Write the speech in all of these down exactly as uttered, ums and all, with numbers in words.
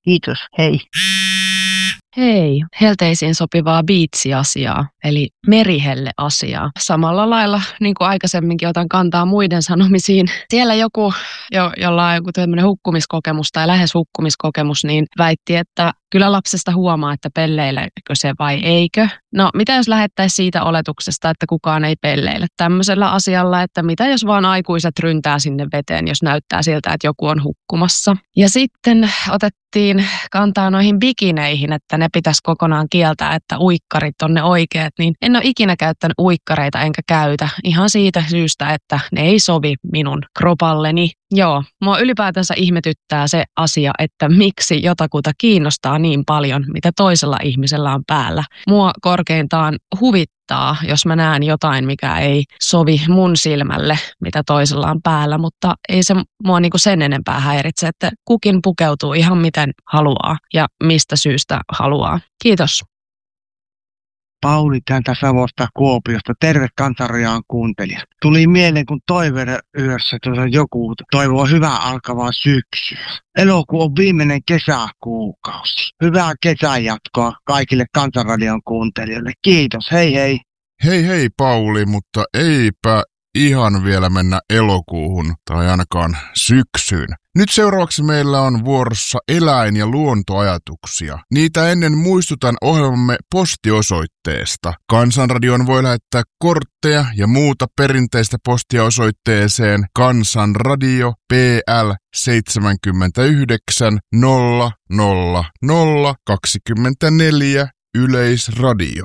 Kiitos, hei. Hei, helteisiin sopivaa biitsiasiaa, eli merihelle-asiaa. Samalla lailla, niin kuin aikaisemminkin, otan kantaa muiden sanomisiin. Siellä joku, jo, jolla on joku tämmöinen hukkumiskokemus tai lähes hukkumiskokemus, niin väitti, että kyllä lapsesta huomaa, että pelleileekö se vai eikö. No, mitä jos lähettäisiin siitä oletuksesta, että kukaan ei pelleile tämmöisellä asialla, että mitä jos vaan aikuiset ryntää sinne veteen, jos näyttää siltä, että joku on hukkumassa. Ja sitten otettiin kantaa noihin bikineihin, että ne pitäisi kokonaan kieltää, että uikkarit on ne oikeat, niin en ole ikinä käyttänyt uikkareita enkä käytä ihan siitä syystä, että ne ei sovi minun kropalleni. Joo, mua ylipäätänsä ihmetyttää se asia, että miksi jotakuta kiinnostaa niin paljon, mitä toisella ihmisellä on päällä. Mua korkeintaan huvittaa, jos mä näen jotain, mikä ei sovi mun silmälle, mitä toisella on päällä, mutta ei se mua niinku sen enempää häiritse, että kukin pukeutuu ihan miten haluaa ja mistä syystä haluaa. Kiitos. Pauli täältä Savosta Kuopiosta. Terve Kansanradion kuuntelija. Tuli mieleen, kun toiveiden yössä tuossa joku toivoo hyvää alkavaa syksyä. Elokuu on viimeinen kesäkuukausi. Hyvää kesän jatkoa kaikille Kansanradion kuuntelijoille. Kiitos, hei hei. Hei hei Pauli, mutta eipä ihan vielä mennä elokuuhun tai ainakaan syksyyn. Nyt seuraavaksi meillä on vuorossa eläin- ja luontoajatuksia. Niitä ennen muistutan ohjelmamme postiosoitteesta. Kansanradion voi lähettää kortteja ja muuta perinteistä postia osoitteeseen Kansanradio P L seitsemänkymmentäyhdeksän nolla nolla nolla kaksikymmentäneljä Yleisradio.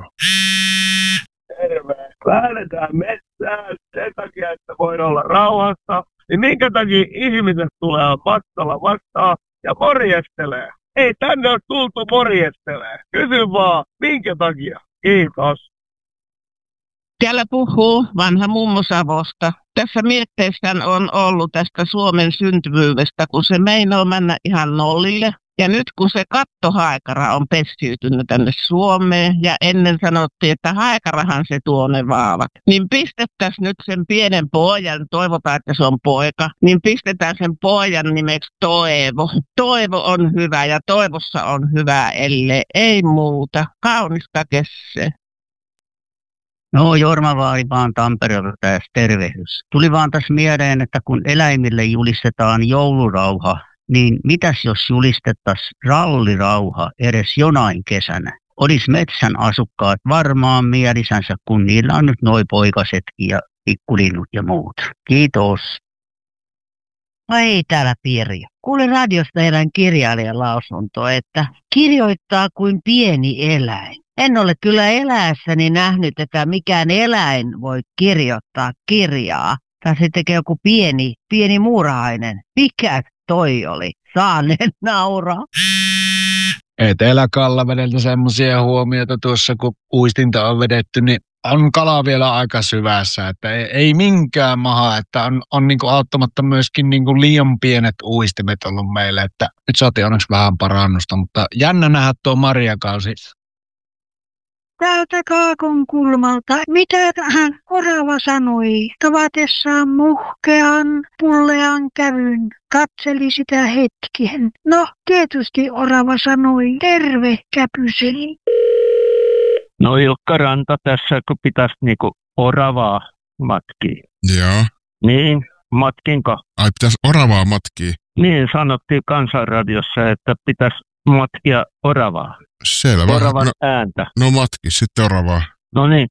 Terve. Lähdetään metsään sen takia, että voi olla rauhassa. Niin minkä takia ihmiset tulee matkalla vastaan ja morjestelee? Ei tänne ole tultu morjestelee. Kysy vaan, minkä takia? Kiitos. Täällä puhuu vanha mummo Savosta. Tässä mietteessä on ollut tästä Suomen syntyvyydestä, kun se meinaa mennä ihan nollille. Ja nyt kun se kattohaikara on pesiytynyt tänne Suomeen ja ennen sanottiin, että haikarahan se tuo ne vaavat, niin pistettäisiin nyt sen pienen pojan, toivotaan, että se on poika, niin pistetään sen pojan nimeksi Toivo. Toivo on hyvä ja toivossa on hyvä, ellei ei muuta. Kaunista kesää. No Jorma Vaari vaan Tampereelta tässä tervehdys. Tuli vaan tässä mieleen, että kun eläimille julistetaan joulurauha, niin mitäs jos julistettaisiin rallirauha edes jonain kesänä? Olis metsän asukkaat varmaan mielisänsä, kun niillä on nyt noi poikasetkin ja pikkulinnut ja muut. Kiitos. No ei täällä Pirjo. Kuulin radiosta erään kirjailijan lausunto, että kirjoittaa kuin pieni eläin. En ole kyllä eläessäni nähnyt, että mikään eläin voi kirjoittaa kirjaa. Tai se tekee joku pieni, pieni muurahainen. Mikä toi oli? Saaneen nauraa. Etelä-Kallavedeltä semmoisia huomioita tuossa, kun uistinta on vedetty, niin on kala vielä aika syvässä, että ei, ei minkään maha, että on, on niinku auttamatta myöskin niinku liian pienet uistimet ollut meille, että nyt saatiin onneksi vähän parannusta, mutta jännä nähdä tuo marjakausi. Täältä Kaakon kulmalta. Mitä tähän orava sanoi? Tavatessaan muhkean, pullean kävyn. Katseli sitä hetken. No, tietysti orava sanoi, terve käpyseni. No Ilkka Ranta tässä, kun pitäisi niinku oravaa matkia. Joo. Niin, matkinko? Ai pitäisi oravaa matkia? Niin, sanottiin Kansanradiossa, että pitäisi matkia oravaa. Selvä. Oravan no, ääntä. No matki sitten oravaa. No niin.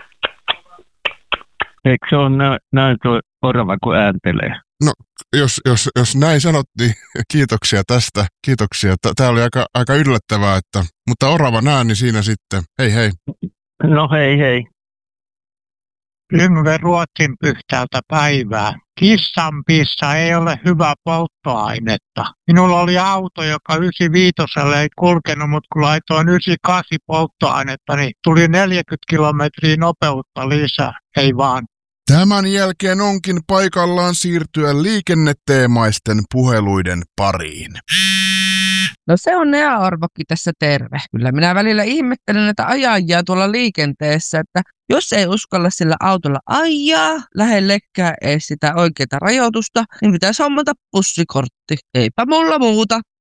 Eikö se ole nä- näin tuo orava, kun ääntelee? No, jos, jos, jos näin sanottiin, kiitoksia tästä. Kiitoksia. Tämä oli aika, aika yllättävää, että, mutta oravan ääni siinä sitten. Hei hei. No hei hei. Yngve Ruotsin pyhtältä päivää. Kissan pissa ei ole hyvä polttoainetta. Minulla oli auto, joka yhdeksänkymmentäviisi ei kulkenut, mutta kun laitoin yhdeksänkymmentäkahdeksan polttoainetta, niin tuli neljäkymmentä kilometriä nopeutta lisää. Ei vaan. Tämän jälkeen onkin paikallaan siirtyä liikenneteemaisten puheluiden pariin. No se on Nea Orvokki tässä terve. Kyllä minä välillä ihmettelen näitä ajajia tuolla liikenteessä, että jos ei uskalla sillä autolla ajaa lähellekään edes sitä oikeaa rajoitusta, niin pitäisi hommata bussikortti. Eipä mulla muuta.